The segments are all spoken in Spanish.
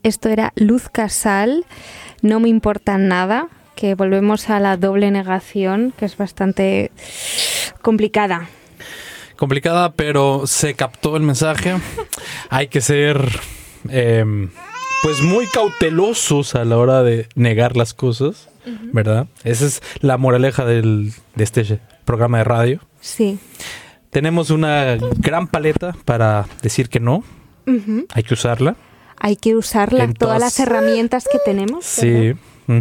Esto era Luz Casal, No me importa nada, que volvemos a la doble negación, que es bastante complicada. Complicada, pero se captó el mensaje. Hay que ser pues muy cautelosos a la hora de negar las cosas, ¿verdad? Esa es la moraleja de este programa de radio. Sí. Tenemos una gran paleta para decir que no. Hay que usarla. Hay que usarla, todas las herramientas que tenemos. Sí.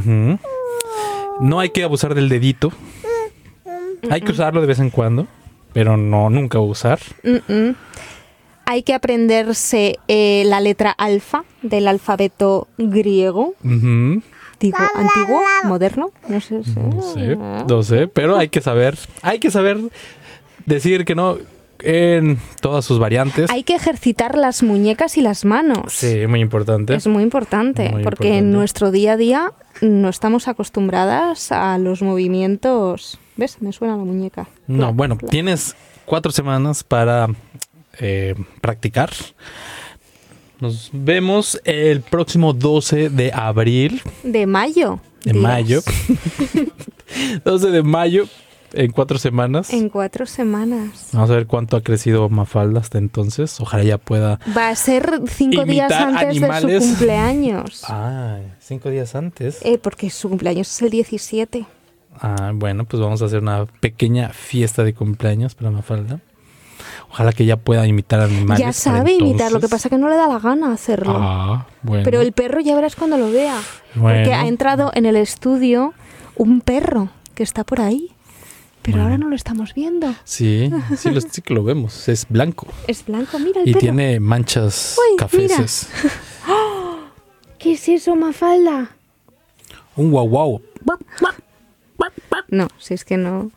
No hay que abusar del dedito. Hay que usarlo de vez en cuando, pero nunca usar. Hay que aprenderse la letra alfa del alfabeto griego. Digo, antiguo, moderno, no sé, pero hay que saber decir que no en todas sus variantes. Hay que ejercitar las muñecas y las manos. Sí, muy importante. Es muy importante, porque en nuestro día a día no estamos acostumbradas a los movimientos. ¿Ves? Me suena la muñeca. No, bueno, tienes 4 semanas para practicar. Nos vemos el próximo 12 de abril. De mayo. De mayo. 12 de mayo, en 4 semanas. En 4 semanas. Vamos a ver cuánto ha crecido Mafalda hasta entonces. Ojalá ya pueda. Va a ser 5 días antes de su cumpleaños. 5 días antes. Porque su cumpleaños es el 17. Bueno, pues vamos a hacer una pequeña fiesta de cumpleaños para Mafalda. Ojalá que ya pueda imitar animales. Ya sabe imitar, lo que pasa es que no le da la gana hacerlo. Bueno. Pero el perro ya verás cuando lo vea. Bueno. Porque ha entrado en el estudio un perro que está por ahí. Pero ahora no lo estamos viendo. Sí que lo vemos. Es blanco. Es blanco, mira el perro. Y tiene manchas cafeces. ¡Oh! ¿Qué es eso, Mafalda? Un guau guau. No, si es que no.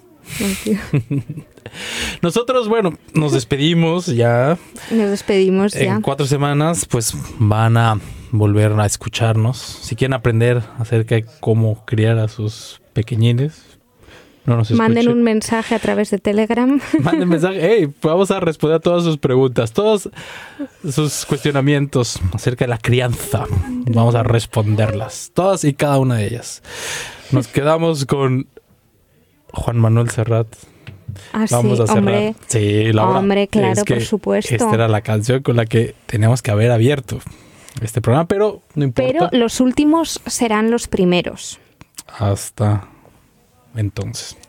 Nosotros, bueno, nos despedimos ya. En 4 semanas, pues van a volver a escucharnos. Si quieren aprender acerca de cómo criar a sus pequeñines, no nos escuchen. Manden un mensaje a través de Telegram. Manden mensaje. Vamos a responder a todas sus preguntas, todos sus cuestionamientos acerca de la crianza. Vamos a responderlas, todas y cada una de ellas. Nos quedamos con Juan Manuel Serrat. Vamos a cerrar. Hombre. Sí, Laura. Hombre, claro, por supuesto. Esta era la canción con la que teníamos que haber abierto este programa, pero no importa. Pero los últimos serán los primeros. Hasta entonces.